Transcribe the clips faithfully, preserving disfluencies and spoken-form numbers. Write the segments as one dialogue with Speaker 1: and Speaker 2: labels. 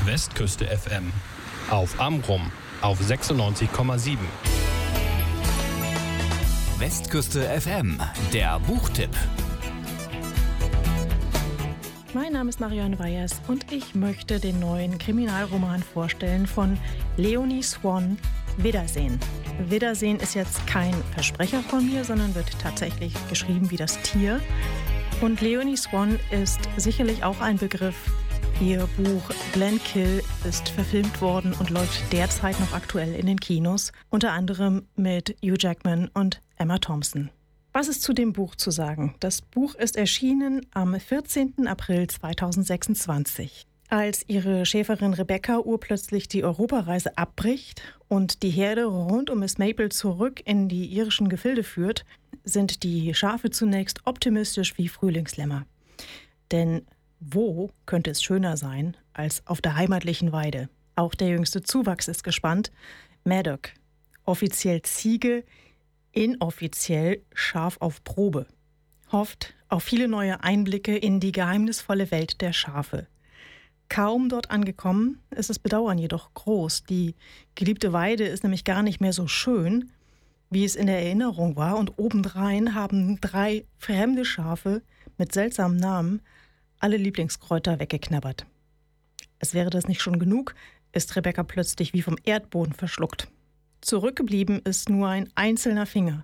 Speaker 1: Westküste F M, auf Amrum auf sechsundneunzig Komma sieben.
Speaker 2: Westküste F M, der Buchtipp.
Speaker 3: Mein Name ist Marianne Weyers und ich möchte den neuen Kriminalroman vorstellen von Leonie Swann, Wiedersehen. Wiedersehen ist jetzt kein Versprecher von mir, sondern wird tatsächlich geschrieben wie das Tier. Und Leonie Swann ist sicherlich auch ein Begriff. Ihr Buch Glenkill ist verfilmt worden und läuft derzeit noch aktuell in den Kinos, unter anderem mit Hugh Jackman und Emma Thompson. Was ist zu dem Buch zu sagen? Das Buch ist erschienen am vierzehnten April zweitausendsechsundzwanzig. Als ihre Schäferin Rebecca urplötzlich die Europareise abbricht und die Herde rund um Miss Maple zurück in die irischen Gefilde führt, sind die Schafe zunächst optimistisch wie Frühlingslämmer. Denn wo könnte es schöner sein als auf der heimatlichen Weide? Auch der jüngste Zuwachs ist gespannt. Maddock, offiziell Ziege, inoffiziell Schaf auf Probe, hofft auf viele neue Einblicke in die geheimnisvolle Welt der Schafe. Kaum dort angekommen, ist das Bedauern jedoch groß. Die geliebte Weide ist nämlich gar nicht mehr so schön, wie es in der Erinnerung war. Und obendrein haben drei fremde Schafe mit seltsamen Namen alle Lieblingskräuter weggeknabbert. Als wäre das nicht schon genug, ist Rebecca plötzlich wie vom Erdboden verschluckt. Zurückgeblieben ist nur ein einzelner Finger.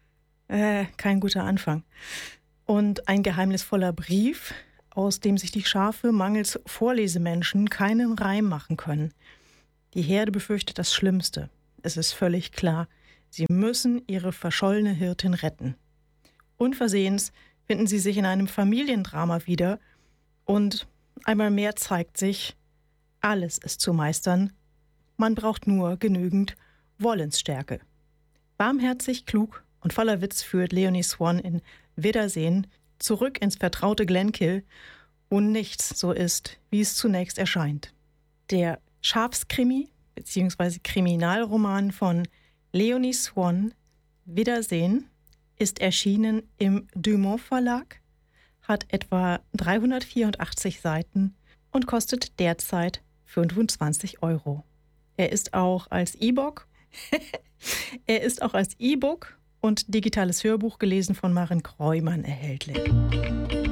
Speaker 3: Äh, kein guter Anfang. Und ein geheimnisvoller Brief, aus dem sich die Schafe mangels Vorlesemenschen keinen Reim machen können. Die Herde befürchtet das Schlimmste. Es ist völlig klar, sie müssen ihre verschollene Hirtin retten. Unversehens finden sie sich in einem Familiendrama wieder und einmal mehr zeigt sich, alles ist zu meistern. Man braucht nur genügend Wollensstärke. Warmherzig, klug und voller Witz führt Leonie Swann in Wiedersehen zurück ins vertraute Glenkill, wo nichts so ist, wie es zunächst erscheint. Der Schafskrimi bzw. Kriminalroman von Leonie Swann, Wiedersehen, ist erschienen im Dumont Verlag, hat etwa dreihundertvierundachtzig Seiten und kostet derzeit fünfundzwanzig Euro. Er ist auch als E-Book Er ist auch als E-Book und digitales Hörbuch gelesen von Maren Kreumann erhältlich.